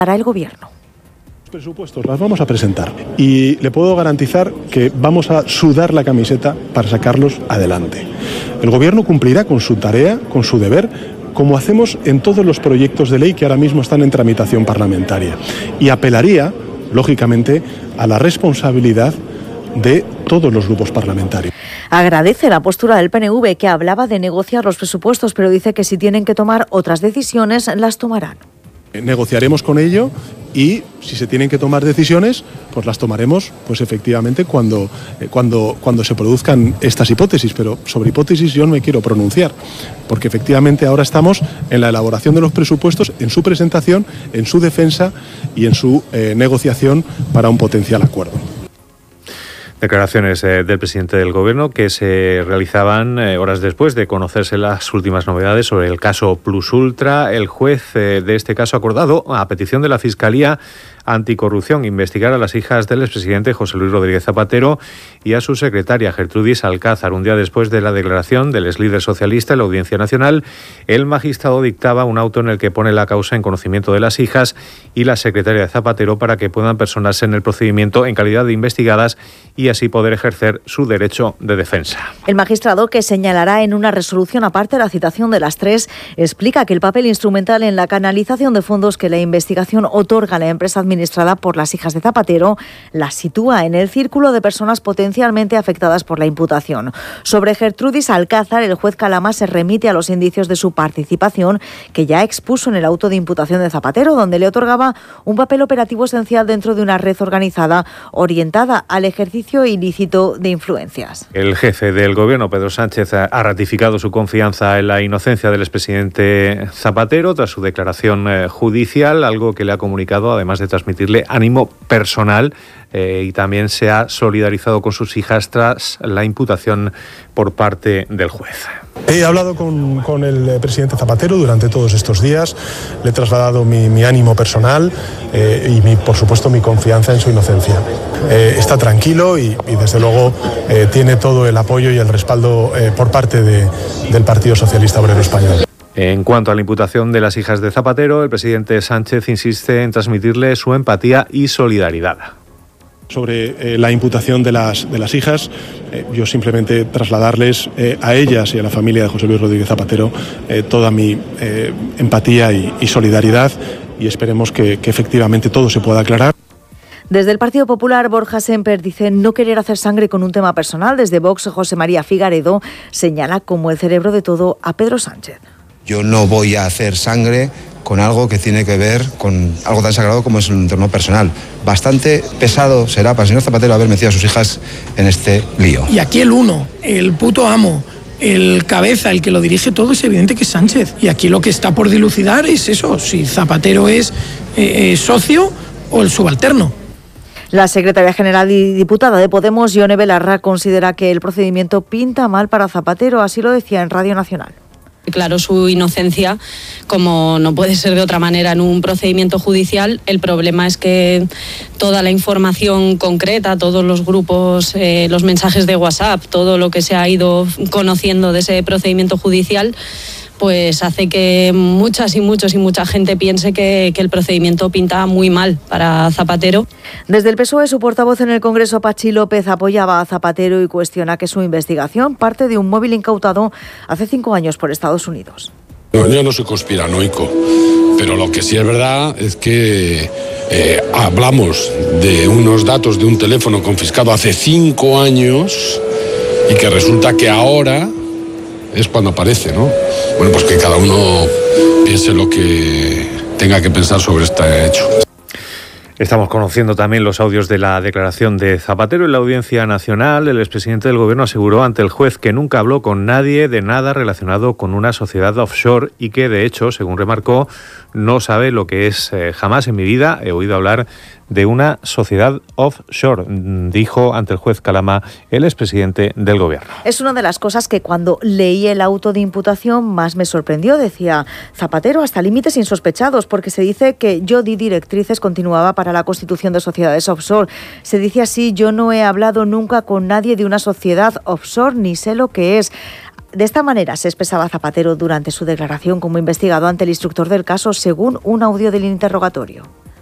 para el Gobierno. Presupuestos las vamos a presentar y le puedo garantizar que vamos a sudar la camiseta para sacarlos adelante. El Gobierno cumplirá con su tarea, con su deber, como hacemos en todos los proyectos de ley que ahora mismo están en tramitación parlamentaria. Y apelaría, lógicamente, a la responsabilidad de todos los grupos parlamentarios. Agradece la postura del PNV, que hablaba de negociar los presupuestos, pero dice que si tienen que tomar otras decisiones, las tomarán. Negociaremos con ello y si se tienen que tomar decisiones, pues las tomaremos, pues efectivamente cuando se produzcan estas hipótesis, pero sobre hipótesis yo no me quiero pronunciar, porque efectivamente ahora estamos en la elaboración de los presupuestos, en su presentación, en su defensa y en su negociación para un potencial acuerdo. Declaraciones del presidente del Gobierno que se realizaban horas después de conocerse las últimas novedades sobre el caso Plus Ultra. El juez de este caso ha acordado, a petición de la Fiscalía Anticorrupción, investigar a las hijas del expresidente José Luis Rodríguez Zapatero y a su secretaria Gertrudis Alcázar. Un día después de la declaración del exlíder socialista en la Audiencia Nacional, el magistrado dictaba un auto en el que pone la causa en conocimiento de las hijas y la secretaria de Zapatero para que puedan personarse en el procedimiento en calidad de investigadas y así poder ejercer su derecho de defensa. El magistrado, que señalará en una resolución aparte la citación de las tres, explica que el papel instrumental en la canalización de fondos que la investigación otorga a la empresa administrada por las hijas de Zapatero la sitúa en el círculo de personas potencialmente afectadas por la imputación. Sobre Gertrudis Alcázar, el juez Calama se remite a los indicios de su participación que ya expuso en el auto de imputación de Zapatero, donde le otorgaba un papel operativo esencial dentro de una red organizada orientada al ejercicio ilícito de influencias. El jefe del Gobierno, Pedro Sánchez, ha ratificado su confianza en la inocencia del expresidente Zapatero tras su declaración judicial, algo que le ha comunicado, además de transmitirle ánimo personal, y también se ha solidarizado con sus hijas tras la imputación por parte del juez. He hablado con el presidente Zapatero durante todos estos días, le he trasladado mi ánimo personal y por supuesto mi confianza en su inocencia. Está tranquilo y desde luego tiene todo el apoyo y el respaldo por parte del Partido Socialista Obrero Español. En cuanto a la imputación de las hijas de Zapatero, el presidente Sánchez insiste en transmitirle su empatía y solidaridad. Sobre la imputación de las hijas, yo simplemente trasladarles a ellas y a la familia de José Luis Rodríguez Zapatero toda mi empatía y solidaridad, y esperemos que efectivamente todo se pueda aclarar. Desde el Partido Popular, Borja Semper dice no querer hacer sangre con un tema personal. Desde Vox, José María Figaredo señala como el cerebro de todo a Pedro Sánchez. Yo no voy a hacer sangre con algo que tiene que ver con algo tan sagrado como es el entorno personal. Bastante pesado será para el señor Zapatero haber metido a sus hijas en este lío. Y aquí el puto amo, el cabeza, el que lo dirige todo, es evidente que es Sánchez. Y aquí lo que está por dilucidar es eso, si Zapatero es socio o el subalterno. La secretaria general y diputada de Podemos, Ione Belarra, considera que el procedimiento pinta mal para Zapatero, así lo decía en Radio Nacional. Claro, su inocencia, como no puede ser de otra manera en un procedimiento judicial. El problema es que toda la información concreta, todos los grupos, los mensajes de WhatsApp, todo lo que se ha ido conociendo de ese procedimiento judicial, pues hace que mucha gente piense que el procedimiento pinta muy mal para Zapatero. Desde el PSOE, su portavoz en el Congreso, Pachi López, apoyaba a Zapatero y cuestiona que su investigación parte de un móvil incautado hace 5 años por Estados Unidos. Yo no soy conspiranoico, pero lo que sí es verdad es que hablamos de unos datos de un teléfono confiscado hace 5 años y que resulta que ahora es cuando aparece, ¿no? Bueno, pues que cada uno piense lo que tenga que pensar sobre este hecho. Estamos conociendo también los audios de la declaración de Zapatero en la Audiencia Nacional. El expresidente del Gobierno aseguró ante el juez que nunca habló con nadie de nada relacionado con una sociedad offshore y que, de hecho, según remarcó, no sabe lo que es. Jamás en mi vida he oído hablar de una sociedad offshore, dijo ante el juez Calama el expresidente del Gobierno. Es una de las cosas que cuando leí el auto de imputación más me sorprendió, decía Zapatero, hasta límites insospechados, porque se dice que yo di directrices, continuaba, para la constitución de sociedades offshore. Se dice así: yo no he hablado nunca con nadie de una sociedad offshore, ni sé lo que es. De esta manera se expresaba Zapatero durante su declaración como investigado ante el instructor del caso, según un audio del interrogatorio.